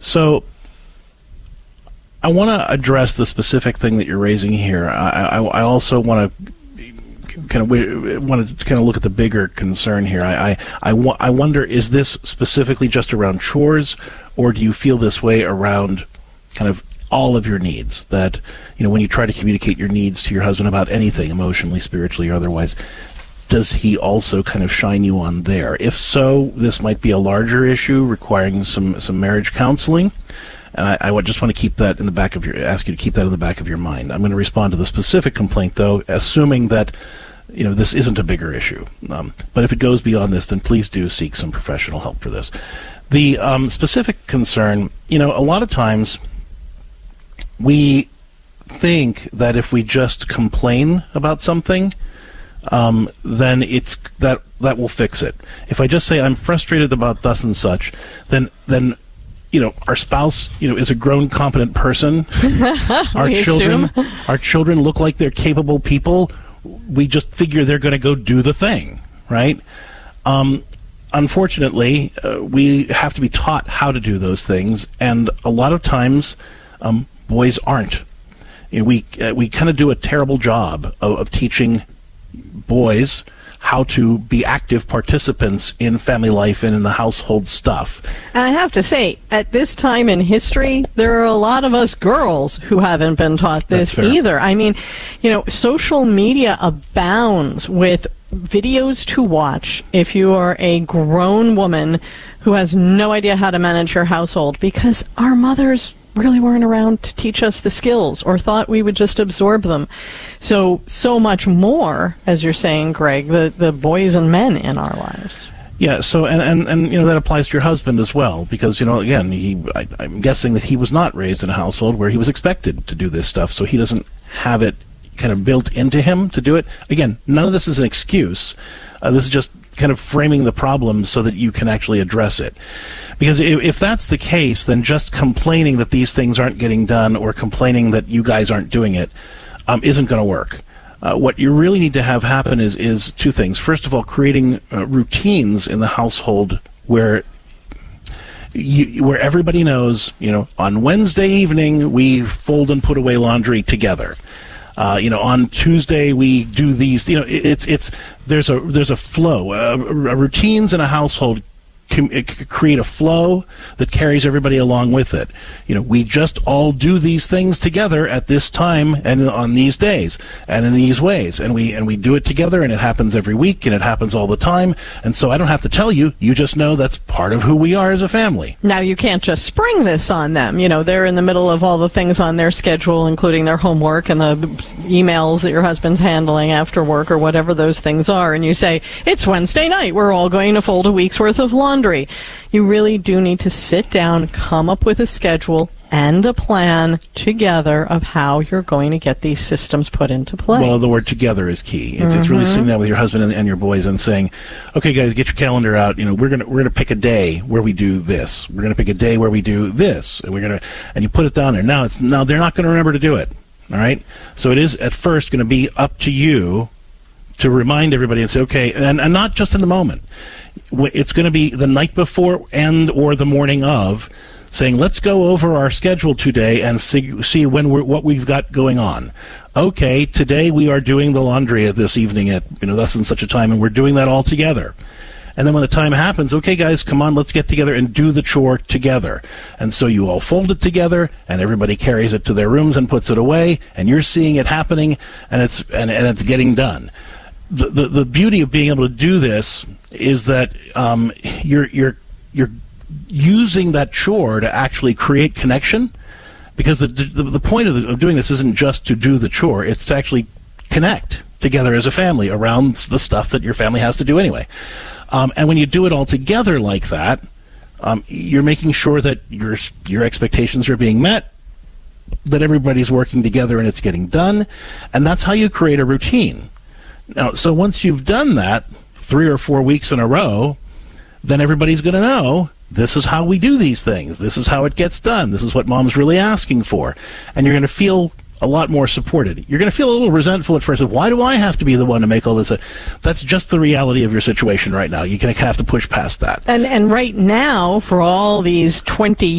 So I want to address the specific thing that you're raising here. I also want to kind of look at the bigger concern here. I wonder, is this specifically just around chores, or do you feel this way around kind of all of your needs? That, when you try to communicate your needs to your husband about anything, emotionally, spiritually, or otherwise, does he also kind of shine you on there? If so, this might be a larger issue requiring some marriage counseling. And I would just want to keep that in the back of ask you to keep that in the back of your mind. I'm going to respond to the specific complaint, though, assuming that this isn't a bigger issue. But if it goes beyond this, then please do seek some professional help for this. The specific concern, a lot of times we think that if we just complain about something, then it's that will fix it. If I just say I'm frustrated about thus and such, then our spouse, is a grown, competent person. Our children look like they're capable people. We just figure they're going to go do the thing, right? Unfortunately, we have to be taught how to do those things, and a lot of times, boys aren't. We kind of do a terrible job of teaching boys how to be active participants in family life and in the household stuff. And I have to say, at this time in history, there are a lot of us girls who haven't been taught this either. I mean, social media abounds with videos to watch if you are a grown woman who has no idea how to manage her household, because our mothers really weren't around to teach us the skills, or thought we would just absorb them. So much more, as you're saying, Greg, the boys and men in our lives. Yeah, so, and that applies to your husband as well, because, again, I'm guessing that he was not raised in a household where he was expected to do this stuff, so he doesn't have it kind of built into him to do it. Again, none of this is an excuse. This is just kind of framing the problem so that you can actually address it. Because if that's the case, then just complaining that these things aren't getting done, or complaining that you guys aren't doing it, isn't going to work. What you really need to have happen is two things. First of all, creating routines in the household where everybody knows, on Wednesday evening we fold and put away laundry together. On Tuesday we do these. There's a flow. Routines in a household create a flow that carries everybody along with it. We just all do these things together at this time and on these days and in these ways, and we do it together, and it happens every week, and it happens all the time. And so I don't have to tell you; you just know that's part of who we are as a family. Now, you can't just spring this on them. They're in the middle of all the things on their schedule, including their homework and the emails that your husband's handling after work, or whatever those things are, and you say, it's Wednesday night, we're all going to fold a week's worth of laundry. You really do need to sit down, come up with a schedule and a plan together of how you're going to get these systems put into play. Well, the word together is key. It's really sitting down with your husband and your boys and saying, okay, guys, get your calendar out. We're gonna pick a day where we do this. We're gonna pick a day where we do this, and and you put it down there. Now they're not going to remember to do it. All right. So it is at first going to be up to you to remind everybody and say, okay, and not just in the moment. It's going to be the night before or the morning of, saying, let's go over our schedule today and see what we've got going on. Okay, today we are doing the laundry at this evening at thus and such a time, and we're doing that all together. And then when the time happens, okay, guys, come on, let's get together and do the chore together. And so you all fold it together, and everybody carries it to their rooms and puts it away, and you're seeing it happening, and it's getting done. The beauty of being able to do this is that you're using that chore to actually create connection, because the point of doing this isn't just to do the chore; it's to actually connect together as a family around the stuff that your family has to do anyway. And when you do it all together like that, you're making sure that your expectations are being met, that everybody's working together and it's getting done, and that's how you create a routine. Now, so once you've done that 3 or 4 weeks in a row, then everybody's going to know this is how we do these things. This is how it gets done. This is what Mom's really asking for. And you're going to feel a lot more supported. You're going to feel a little resentful at first of, why do I have to be the one to make all this? That's just the reality of your situation right now. You're going to have to push past that. And right now, for all these 20